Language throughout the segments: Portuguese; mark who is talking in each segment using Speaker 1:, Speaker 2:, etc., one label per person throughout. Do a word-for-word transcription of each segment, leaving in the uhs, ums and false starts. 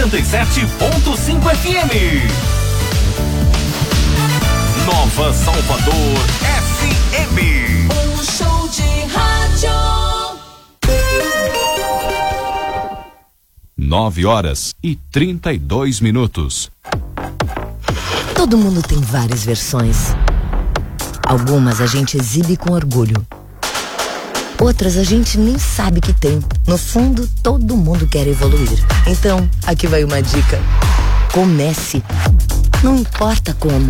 Speaker 1: oitenta e sete ponto cinco F M. Nova Salvador F M.
Speaker 2: Um show de rádio.
Speaker 3: Nove horas e trinta e dois minutos.
Speaker 4: Todo mundo tem várias versões. Algumas a gente exibe com orgulho. Outras a gente nem sabe que tem. No fundo, todo mundo quer evoluir. Então, aqui vai uma dica. Comece. Não importa como.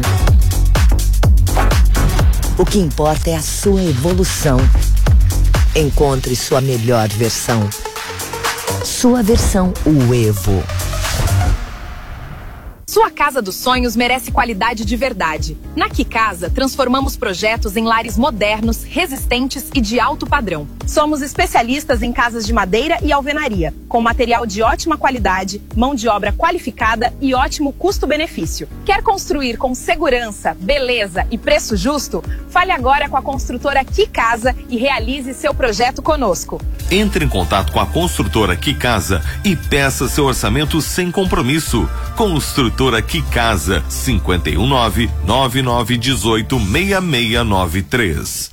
Speaker 4: O que importa é a sua evolução. Encontre sua melhor versão. Sua versão, o Evo.
Speaker 5: Sua casa dos sonhos merece qualidade de verdade. Na Quicasa, transformamos projetos em lares modernos, resistentes e de alto padrão. Somos especialistas em casas de madeira e alvenaria, com material de ótima qualidade, mão de obra qualificada e ótimo custo-benefício. Quer construir com segurança, beleza e preço justo? Fale agora com a construtora Quicasa e realize seu projeto conosco.
Speaker 1: Entre em contato com a construtora Quicasa e peça seu orçamento sem compromisso. Construtora Quicasa, cinco um nove, nove nove um oito, seis seis nove três.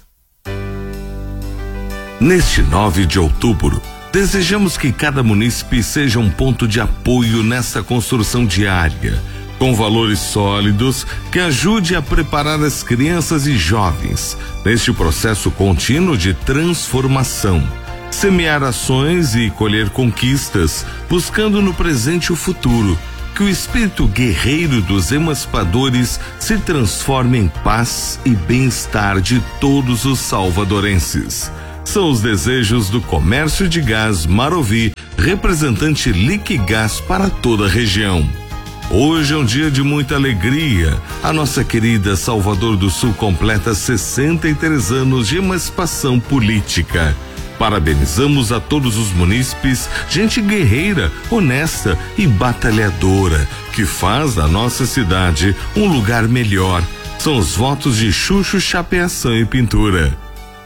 Speaker 1: Neste nove de outubro, desejamos que cada munícipe seja um ponto de apoio nessa construção diária, com valores sólidos que ajude a preparar as crianças e jovens neste processo contínuo de transformação. Semear ações e colher conquistas, buscando no presente o futuro. Que o espírito guerreiro dos emancipadores se transforme em paz e bem-estar de todos os salvadorenses. São os desejos do Comércio de Gás Marovi, representante Liquigás para toda a região. Hoje é um dia de muita alegria. A nossa querida Salvador do Sul completa sessenta e três anos de emancipação política. Parabenizamos a todos os munícipes, gente guerreira, honesta e batalhadora, que faz da nossa cidade um lugar melhor. São os votos de Chuchu, Chapeação e Pintura.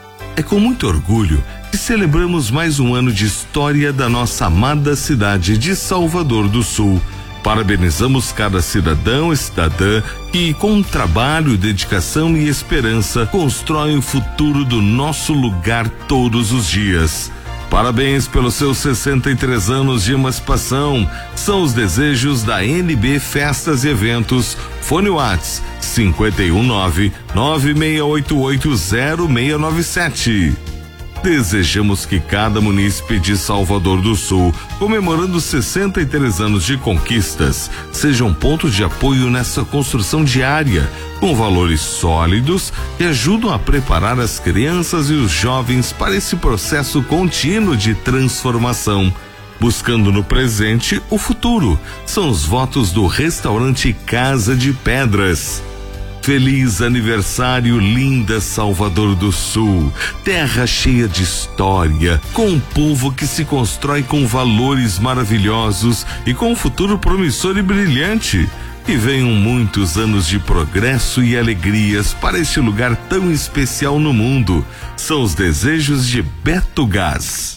Speaker 1: É com muito orgulho que celebramos mais um ano de história da nossa amada cidade de Salvador do Sul. Parabenizamos cada cidadão e cidadã que, com trabalho, dedicação e esperança, constrói o futuro do nosso lugar todos os dias. Parabéns pelos seus sessenta e três anos de emancipação. São os desejos da N B Festas e Eventos. Fone Whats cinco um nove, nove seis oito oito, zero seis nove sete. Desejamos que cada munícipe de Salvador do Sul, comemorando sessenta e três anos de conquistas, seja um ponto de apoio nessa construção diária, com valores sólidos que ajudam a preparar as crianças e os jovens para esse processo contínuo de transformação. Buscando no presente o futuro. São os votos do restaurante Casa de Pedras. Feliz aniversário, linda Salvador do Sul, terra cheia de história, com um povo que se constrói com valores maravilhosos e com um futuro promissor e brilhante. Que venham muitos anos de progresso e alegrias para este lugar tão especial no mundo. São os desejos de Beto Gás.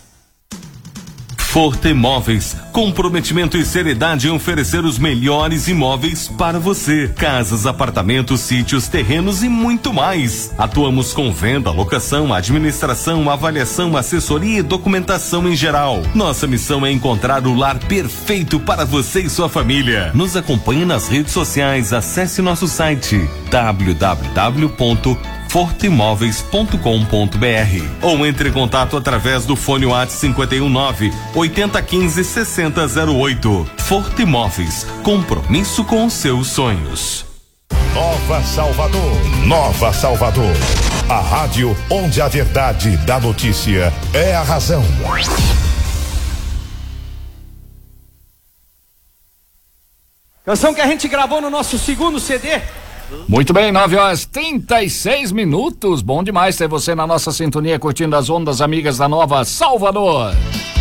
Speaker 1: Forte Imóveis, comprometimento e seriedade em oferecer os melhores imóveis para você. Casas, apartamentos, sítios, terrenos e muito mais. Atuamos com venda, locação, administração, avaliação, assessoria e documentação em geral. Nossa missão é encontrar o lar perfeito para você e sua família. Nos acompanhe nas redes sociais, acesse nosso site w w w ponto forte imóveis ponto com ponto b r ou entre em contato através do fone WhatsApp cinco um nove, oitenta, quinze, sessenta, zero oito. Forte Imóveis, compromisso com os seus sonhos.
Speaker 6: Nova Salvador, Nova Salvador, a rádio onde a verdade da notícia é a razão.
Speaker 7: Canção que a gente gravou no nosso segundo C D.
Speaker 8: Muito bem, nove horas trinta e seis minutos. Bom demais ter você na nossa sintonia, curtindo as ondas amigas da Nova Salvador.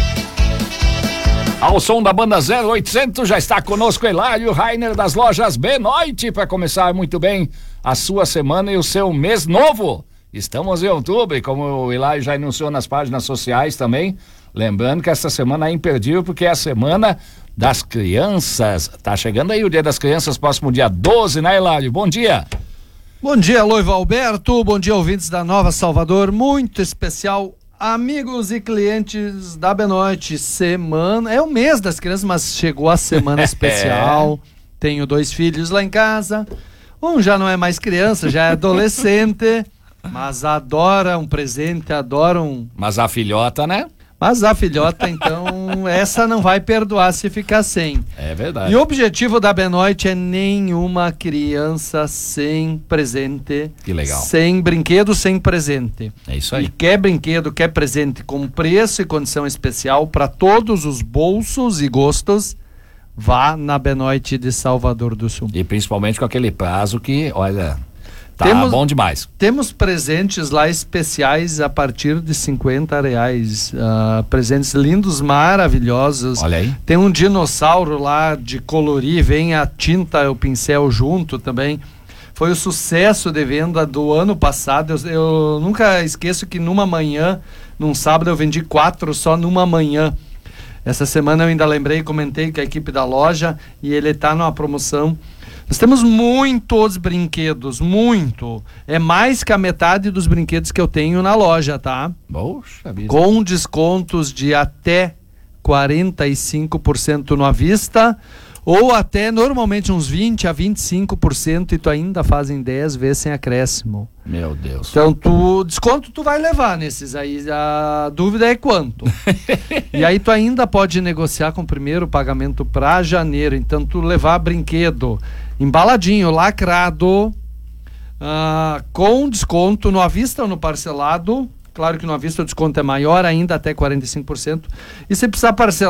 Speaker 8: Ao som da banda zero oitocentos, já está conosco Hilário Rainer das lojas Benoite para começar muito bem a sua semana e o seu mês novo. Estamos em outubro e como o Hilário já anunciou nas páginas sociais também, lembrando que essa semana é imperdível porque é a semana das Crianças. Tá chegando aí o Dia das Crianças, próximo dia doze, né, Hilário? Bom dia.
Speaker 7: Bom dia, Loiva Alberto. Bom dia, ouvintes da Nova Salvador. Muito especial, amigos e clientes da Benoite. Semana, é o mês das crianças, mas chegou a semana especial. Tenho dois filhos lá em casa. Um já não é mais criança, já é adolescente, mas adora um presente, adora um...
Speaker 8: Mas a filhota, né?
Speaker 7: Mas a filhota, então, essa não vai perdoar se ficar sem.
Speaker 8: É verdade.
Speaker 7: E o objetivo da Benoite é nenhuma criança sem presente.
Speaker 8: Que legal.
Speaker 7: Sem brinquedo, sem presente.
Speaker 8: É isso aí.
Speaker 7: E quer brinquedo, quer presente com preço e condição especial para todos os bolsos e gostos, vá na Benoite de Salvador do Sul.
Speaker 8: E principalmente com aquele prazo que, olha, tá
Speaker 7: Temos-
Speaker 8: bom demais.
Speaker 7: Temos presentes lá especiais a partir de cinquenta reais. ah, presentes lindos, maravilhosos.
Speaker 8: Olha aí.
Speaker 7: Tem um dinossauro lá de colorir, vem a tinta e o pincel junto também. Foi o sucesso de venda do ano passado. Eu, eu nunca esqueço que numa manhã, num sábado, eu vendi quatro só numa manhã. Essa semana eu ainda lembrei, comentei com a equipe da loja e ele está numa promoção. Nós temos muitos brinquedos, muito. É mais que a metade dos brinquedos que eu tenho na loja, tá?
Speaker 8: Poxa vida.
Speaker 7: Com descontos de até quarenta e cinco por cento no à vista, ou até normalmente uns vinte a vinte e cinco por cento, e tu ainda fazem dez vezes sem acréscimo.
Speaker 8: Meu Deus.
Speaker 7: Então, tu, desconto tu vai levar nesses aí, a dúvida é quanto. E aí tu ainda pode negociar com o primeiro pagamento para janeiro. Então, tu levar brinquedo embaladinho, lacrado, ah, com desconto no à vista ou no parcelado. Claro que no à vista o desconto é maior ainda, até quarenta e cinco por cento. E se precisar parcelar